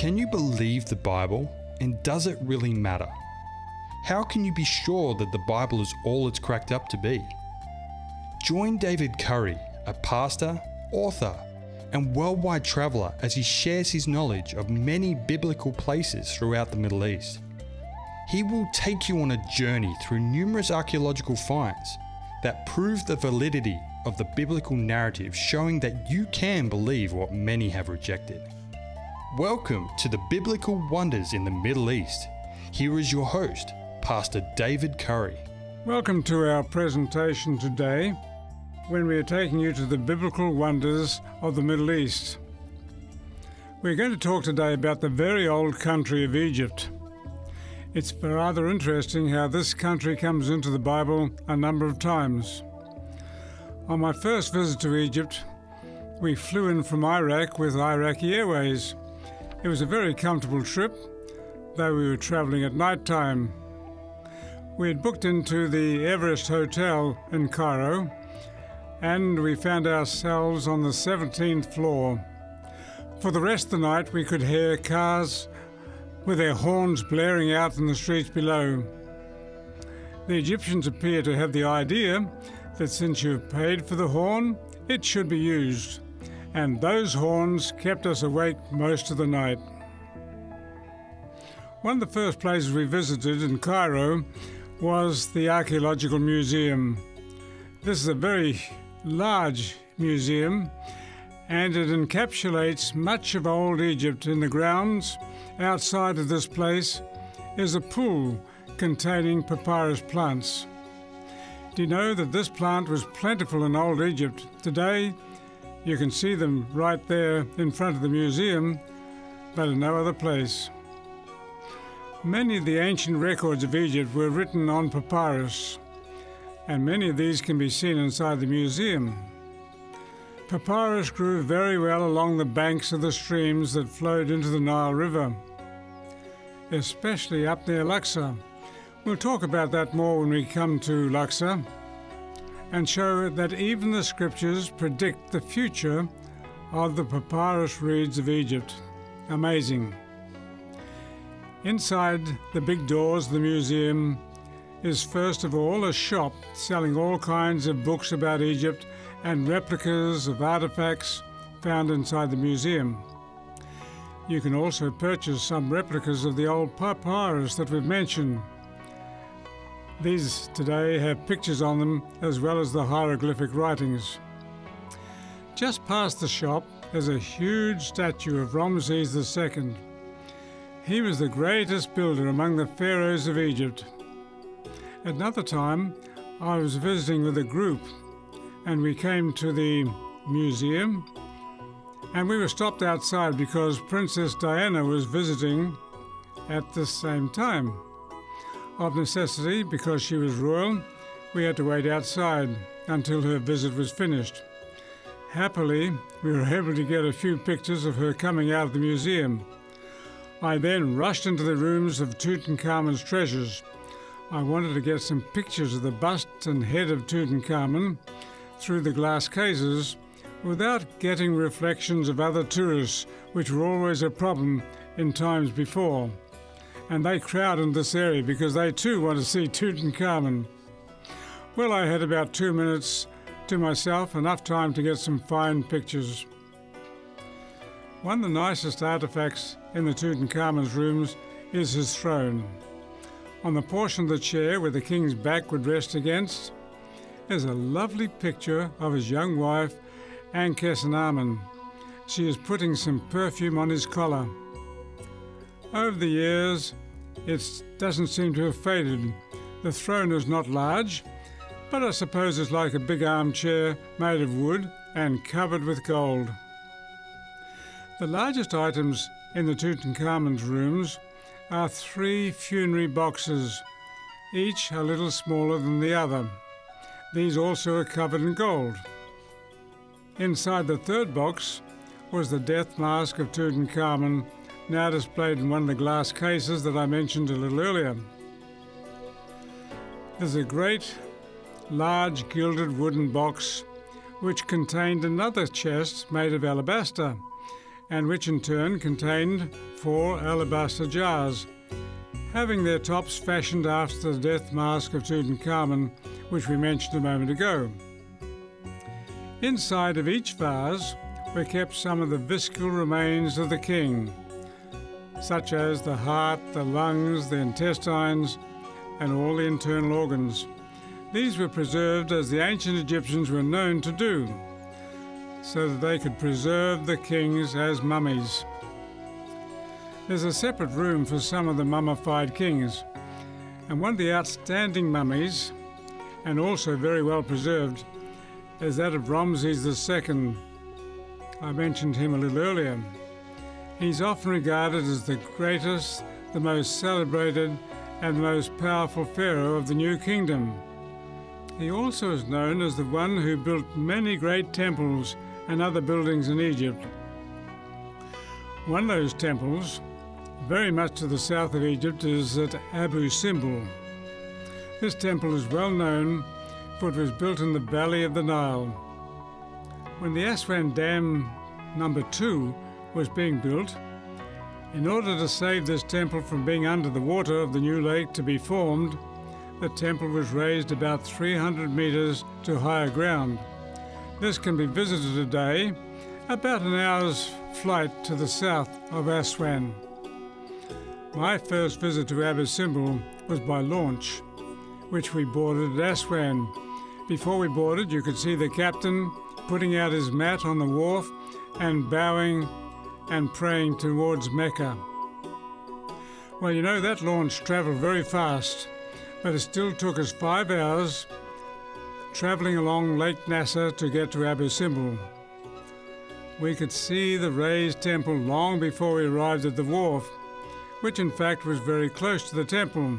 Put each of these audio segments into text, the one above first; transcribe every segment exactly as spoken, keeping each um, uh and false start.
Can you believe the Bible, and does it really matter? How can you be sure that the Bible is all it's cracked up to be? Join David Curry, a pastor, author, and worldwide traveller, as he shares his knowledge of many biblical places throughout the Middle East. He will take you on a journey through numerous archaeological finds that prove the validity of the biblical narrative, showing that you can believe what many have rejected. Welcome to the Biblical Wonders in the Middle East. Here is your host, Pastor David Curry. Welcome to our presentation today, when we are taking you to the biblical wonders of the Middle East. We're going to talk today about the very old country of Egypt. It's rather interesting how this country comes into the Bible a number of times. On my first visit to Egypt, we flew in from Iraq with Iraqi Airways. It was a very comfortable trip, though we were travelling at night time. We had booked into the Everest Hotel in Cairo, and we found ourselves on the seventeenth floor. For the rest of the night, we could hear cars with their horns blaring out in the streets below. The Egyptians appear to have the idea that since you've paid for the horn, it should be used, and those horns kept us awake most of the night. One of the first places we visited in Cairo was the Archaeological Museum. This is a very large museum, and it encapsulates much of old Egypt. In the grounds outside of this place is a pool containing papyrus plants. Do you know that this plant was plentiful in old Egypt? Today, you can see them right there in front of the museum, but in no other place. Many of the ancient records of Egypt were written on papyrus, and many of these can be seen inside the museum. Papyrus grew very well along the banks of the streams that flowed into the Nile River, especially up near Luxor. We'll talk about that more when we come to Luxor, and show that even the scriptures predict the future of the papyrus reeds of Egypt. Amazing. Inside the big doors of the museum is first of all a shop selling all kinds of books about Egypt and replicas of artifacts found inside the museum. You can also purchase some replicas of the old papyrus that we've mentioned. These today have pictures on them as well as the hieroglyphic writings. Just past the shop is a huge statue of Ramses the Second. He was the greatest builder among the pharaohs of Egypt. At another time, I was visiting with a group, and we came to the museum, and we were stopped outside because Princess Diana was visiting at the same time. Of necessity, because she was royal, we had to wait outside until her visit was finished. Happily, we were able to get a few pictures of her coming out of the museum. I then rushed into the rooms of Tutankhamun's treasures. I wanted to get some pictures of the bust and head of Tutankhamun through the glass cases without getting reflections of other tourists, which were always a problem in times before. And they crowd in this area because they too want to see Tutankhamun. Well, I had about two minutes to myself, enough time to get some fine pictures. One of the nicest artifacts in the Tutankhamun's rooms is his throne. On the portion of the chair where the king's back would rest against is a lovely picture of his young wife, Ankhesenamun. She is putting some perfume on his collar. Over the years, it doesn't seem to have faded. The throne is not large, but I suppose it's like a big armchair made of wood and covered with gold. The largest items in the Tutankhamun's rooms are three funerary boxes, each a little smaller than the other. These also are covered in gold. Inside the third box was the death mask of Tutankhamun, now displayed in one of the glass cases that I mentioned a little earlier. There's a great, large gilded wooden box which contained another chest made of alabaster, and which in turn contained four alabaster jars, having their tops fashioned after the death mask of Tutankhamun, which we mentioned a moment ago. Inside of each vase were kept some of the visceral remains of the king, such as the heart, the lungs, the intestines, and all the internal organs. These were preserved as the ancient Egyptians were known to do, so that they could preserve the kings as mummies. There's a separate room for some of the mummified kings, and one of the outstanding mummies, and also very well preserved, is that of Ramses the Second. I mentioned him a little earlier. He's often regarded as the greatest, the most celebrated, and the most powerful pharaoh of the New Kingdom. He also is known as the one who built many great temples and other buildings in Egypt. One of those temples, very much to the south of Egypt, is at Abu Simbel. This temple is well known, for it was built in the valley of the Nile. When the Aswan Dam number two was being built, in order to save this temple from being under the water of the new lake to be formed, the temple was raised about three hundred meters to higher ground. This can be visited today, about an hour's flight to the south of Aswan. My first visit to Abu Simbel was by launch, which we boarded at Aswan. Before we boarded, you could see the captain putting out his mat on the wharf and bowing and praying towards Mecca. Well, you know, that launch travelled very fast, but it still took us five hours travelling along Lake Nasser to get to Abu Simbel. We could see the raised temple long before we arrived at the wharf, which in fact was very close to the temple.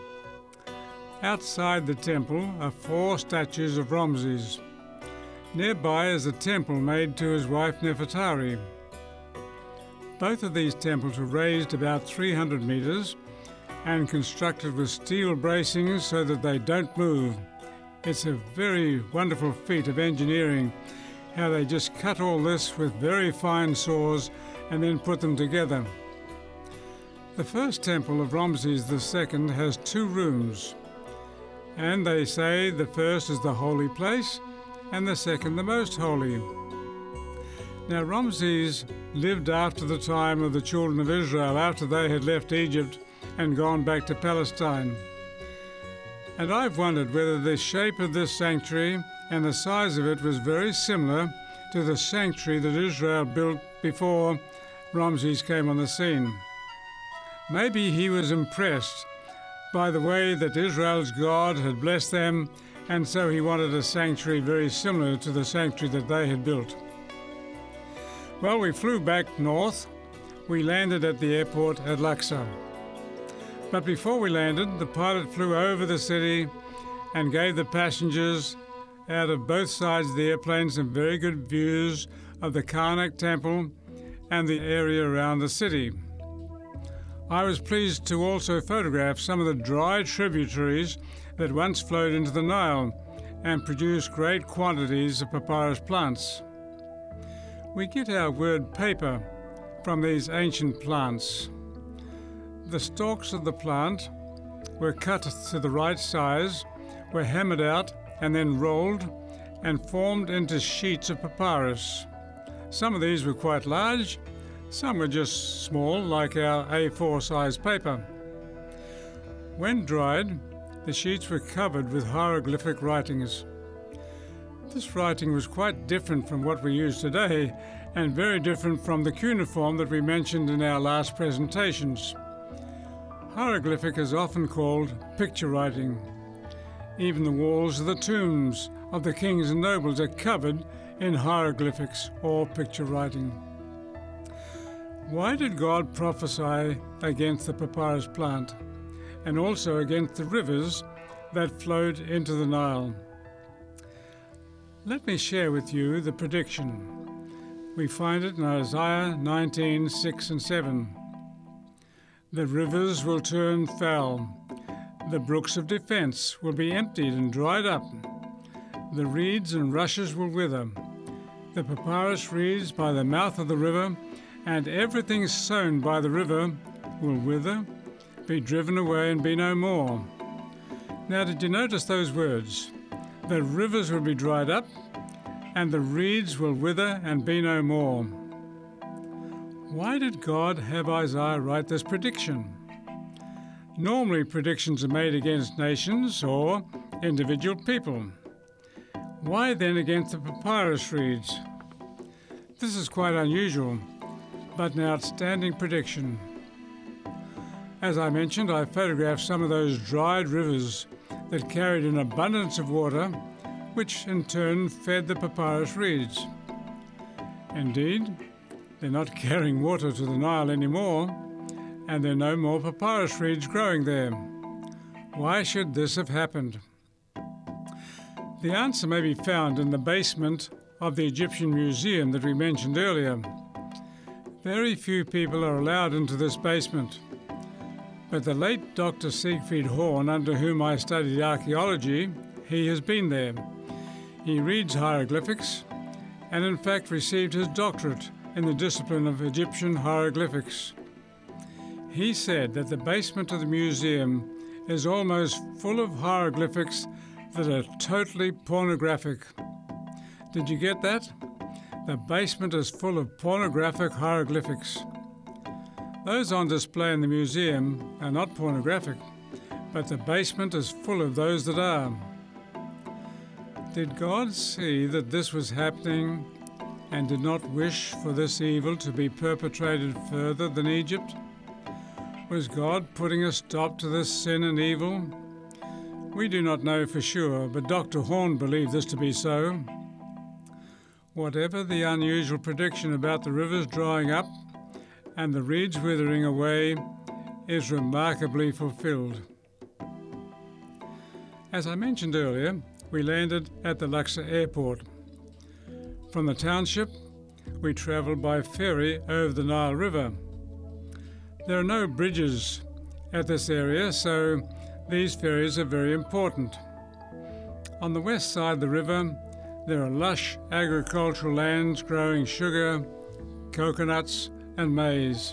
Outside the temple are four statues of Ramses. Nearby is a temple made to his wife Nefertari. Both of these temples were raised about three hundred meters and constructed with steel bracings so that they don't move. It's a very wonderful feat of engineering, how they just cut all this with very fine saws and then put them together. The first temple of Ramses the Second has two rooms, and they say the first is the holy place and the second the most holy. Now, Ramses lived after the time of the children of Israel, after they had left Egypt and gone back to Palestine. And I've wondered whether the shape of this sanctuary and the size of it was very similar to the sanctuary that Israel built before Ramses came on the scene. Maybe he was impressed by the way that Israel's God had blessed them, and so he wanted a sanctuary very similar to the sanctuary that they had built. Well, we flew back north. We landed at the airport at Luxor. But before we landed, the pilot flew over the city and gave the passengers out of both sides of the airplane some very good views of the Karnak Temple and the area around the city. I was pleased to also photograph some of the dry tributaries that once flowed into the Nile and produced great quantities of papyrus plants. We get our word paper from these ancient plants. The stalks of the plant were cut to the right size, were hammered out and then rolled and formed into sheets of papyrus. Some of these were quite large, some were just small, like our A four size paper. When dried, the sheets were covered with hieroglyphic writings. This writing was quite different from what we use today, and very different from the cuneiform that we mentioned in our last presentations. Hieroglyphic is often called picture writing. Even the walls of the tombs of the kings and nobles are covered in hieroglyphics or picture writing. Why did God prophesy against the papyrus plant and also against the rivers that flowed into the Nile? Let me share with you the prediction. We find it in Isaiah nineteen, six and seven. The rivers will turn foul. The brooks of defense will be emptied and dried up. The reeds and rushes will wither. The papyrus reeds by the mouth of the river and everything sown by the river will wither, be driven away and be no more. Now, did you notice those words? The rivers will be dried up, and the reeds will wither and be no more. Why did God have Isaiah write this prediction? Normally, predictions are made against nations or individual people. Why then against the papyrus reeds? This is quite unusual, but an outstanding prediction. As I mentioned, I photographed some of those dried rivers that carried an abundance of water, which in turn fed the papyrus reeds. Indeed, they're not carrying water to the Nile anymore, and there are no more papyrus reeds growing there. Why should this have happened? The answer may be found in the basement of the Egyptian Museum that we mentioned earlier. Very few people are allowed into this basement, but the late Doctor Siegfried Horn, under whom I studied archaeology, he has been there. He reads hieroglyphics and in fact received his doctorate in the discipline of Egyptian hieroglyphics. He said that the basement of the museum is almost full of hieroglyphics that are totally pornographic. Did you get that? The basement is full of pornographic hieroglyphics. Those on display in the museum are not pornographic, but the basement is full of those that are. Did God see that this was happening and did not wish for this evil to be perpetrated further than Egypt? Was God putting a stop to this sin and evil? We do not know for sure, but Doctor Horn believed this to be so. Whatever the unusual prediction about the rivers drying up and the reeds withering away is remarkably fulfilled. As I mentioned earlier, we landed at the Luxor airport. From the township, we travelled by ferry over the Nile River. There are no bridges at this area, so these ferries are very important. On the west side of the river, there are lush agricultural lands growing sugar, coconuts, and maize.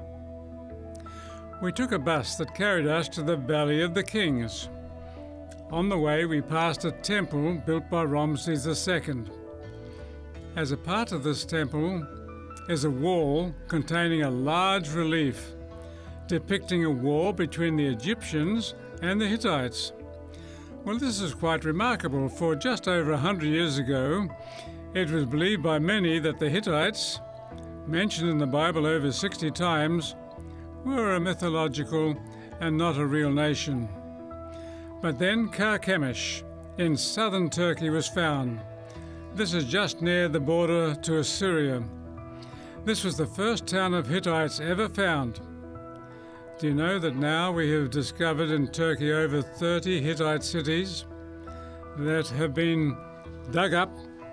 We took a bus that carried us to the Valley of the Kings. On the way, we passed a temple built by Ramses the Second. As a part of this temple is a wall containing a large relief depicting a war between the Egyptians and the Hittites. Well, this is quite remarkable, for just over a hundred years ago, it was believed by many that the Hittites, mentioned in the Bible over sixty times, were a mythological and not a real nation. But then Carchemish in southern Turkey was found. This is just near the border to Assyria. This was the first town of Hittites ever found. Do you know that now we have discovered in Turkey over thirty Hittite cities that have been dug up